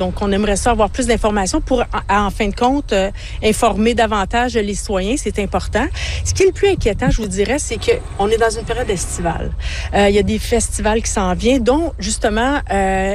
Donc, on aimerait ça avoir plus d'informations pour, en fin de compte, informer davantage les citoyens. C'est important. Ce qui est le plus inquiétant, je vous dirais, c'est qu'on est dans une période estivale. Il y a des festivals qui s'en viennent, dont, justement,